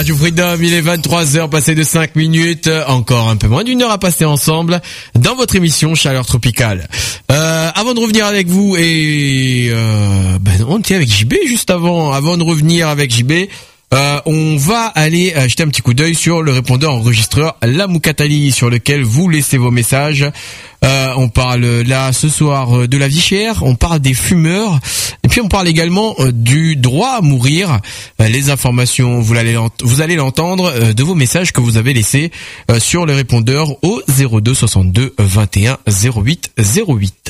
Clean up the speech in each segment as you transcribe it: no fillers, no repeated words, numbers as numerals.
Radio Freedom, il est 23h, passé de 5 minutes. Encore un peu moins d'une heure à passer ensemble dans votre émission Chaleur Tropicale. Avant de revenir avec vous on était avec JB juste avant de revenir avec JB. On va aller jeter un petit coup d'œil sur le répondeur enregistreur La Moukatali sur lequel vous laissez vos messages. On parle là ce soir de la vie chère, on parle des fumeurs et puis on parle également du droit à mourir. Les informations, vous allez l'entendre de vos messages que vous avez laissés sur le répondeur au 02 62 21 08 08.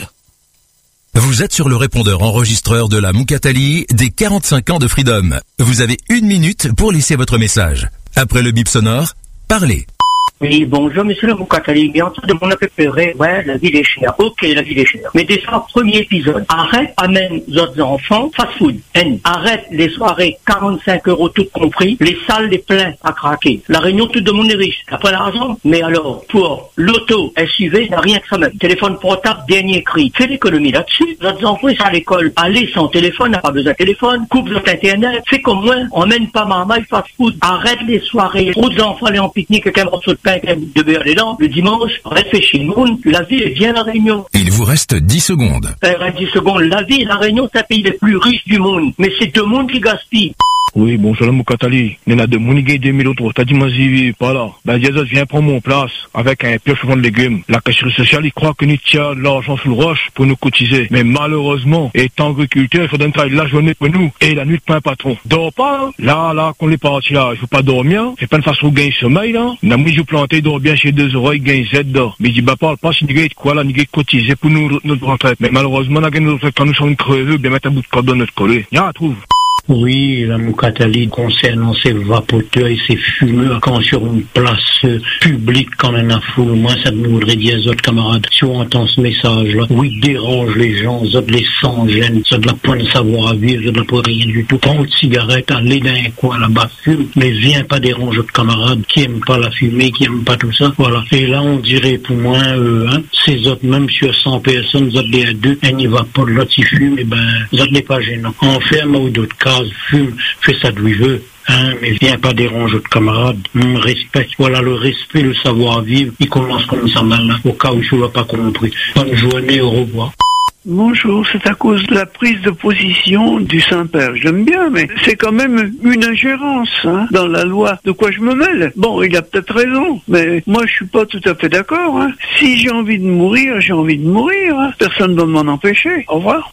Vous êtes sur le répondeur enregistreur de la Moukatali des 45 ans de Freedom. Vous avez 1 minute pour laisser votre message. Après le bip sonore, parlez. Oui, bonjour, monsieur le Moukatali. Bien sûr, de mon apéperé, ouais, la ville est chère. Ok, la ville est chère. Mais déjà, premier épisode. Arrête, amène les enfants, fast food. Arrête les soirées, 45 € tout compris. Les salles, les pleins à craquer. La Réunion, tout le monde est riche. Après l'argent. Mais alors, pour l'auto, SUV, il n'y a rien que ça même. Téléphone portable, dernier cri. Fais l'économie là-dessus. Les enfants, ils sont à l'école. Allez sans téléphone, n'a pas besoin de téléphone. Coupe votre internet. Fais comme moi. Emmène pas maman, fast food. Arrête les soirées. Trop d'enfants aller en pique-nique avec un morceau de pain, avec un bout de beurre dedans. Le dimanche, restez chez le monde. La vie est bien la Réunion. Il vous reste 10 secondes. 10 secondes. La vie, la Réunion, c'est un pays les plus riches du monde. Mais c'est deux mondes qui gaspillent. Oui, bonjour, le Moukatali. Il y en a de Mounigé 2000 autres. T'as dit, moi, j'y vis pas là. Ben, Diazot vient prendre mon place avec un pioche de légumes. La cacherie sociale, il croit que nous tient de l'argent sous le roche pour nous cotiser. Mais malheureusement, étant agriculteur, il faut donner la journée pour nous et la nuit pour un patron. Dors pas, là, qu'on est parti là. Je veux pas dormir. C'est pas une façon de gagner sommeil, là. N'a moi, je planté, dors bien chez 2 oreilles, gagne Z d'or. Mais il dit, bah, parle pas, si nous gagne quoi, là, nous gagne cotiser pour nous, notre retraite. Mais malheureusement, on a gagné notre retraite quand nous sommes creveux, bien mettre un bout de corde dans notre collet. Y'a, trouve. Oui, la Moukatali concernant ces vapoteurs et ces fumeurs quand sur une place publique quand même a foule, moi ça me voudrait dire aux autres camarades, si on entend ce message-là, oui, dérange les gens, aux autres les sans gêne, ça de la point de savoir à vivre, ça de la point rien du tout. Prends une cigarette, allez dans un coin là-bas, fume, mais viens pas déranger autres camarades qui aiment pas la fumée, qui aiment pas tout ça, voilà. Et là on dirait pour moi, ces autres, même sur 100 personnes, les autres les à deux, un n'y va pas de l'autre, ils fument, et ben, les autres n'est pas gênant. Enferme ou d'autres cas, fume, fais ça d'où il veut, mais viens pas déranger de camarades, respecte, voilà le respect, le savoir-vivre, il commence comme ça maintenant, au cas où je ne l'ai pas compris. Bonne journée, au revoir. Bonjour, c'est à cause de la prise de position du Saint-Père. J'aime bien, mais c'est quand même une ingérence dans la loi. De quoi je me mêle? Bon, il a peut-être raison, mais moi je suis pas tout à fait d'accord. Si j'ai envie de mourir, j'ai envie de mourir. Personne ne va m'en empêcher. Au revoir.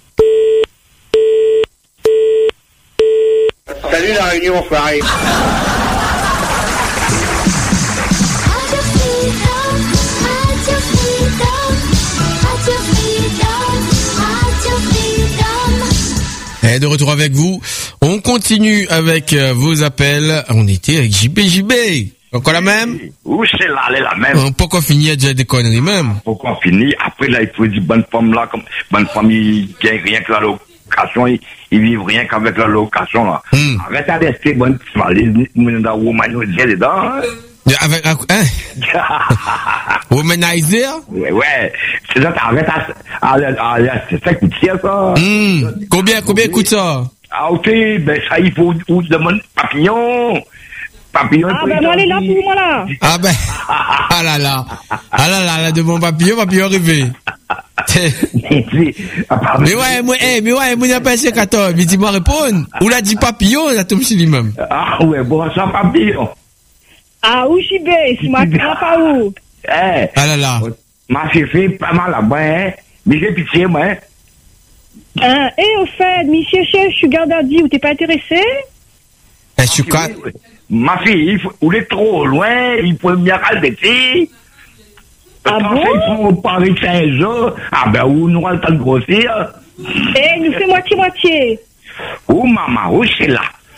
Salut la Réunion, enfoiré. Et de retour avec vous, on continue avec vos appels. On était avec JB. Encore la même? Où c'est là, elle est la même. Pourquoi finir déjà des conneries même? Pourquoi finir? Après là, il faut dire bonne femme là, comme bonne femme, il gagne rien que la location, ils vivent rien qu'avec la location là. Arrête à rester bonne femme, les womanizer dedans. Avec womanizer? Ouais. C'est ça, arrête c'est ça coûte cher ça. Combien coûte ça? Ah ok, ben ça il faut demander papillon. Ah ben moi elle est là pour moi là. Ah ben ah là là de mon papillon arrivé. Mais ouais moi n'a pas 14, mais dis-moi répondre. Ou l'a dit papillon, là tombe sur lui-même. Ah ouais, bon ça papillon. Ah où j'y vais, c'est ma pas où. Ah là là. Ma fait pas mal là-bas, mais j'ai pitié moi. Et au fait, monsieur chef, je suis garde à dire, t'es pas intéressé? Je suis quoi? Ma fille, il est trop loin, il peut bien calmer. Ah bon? Ils font Paris 15 jours. Ah ben, où nous allons le temps de grossir. Nous fait moitié-moitié. Où maman, où c'est là?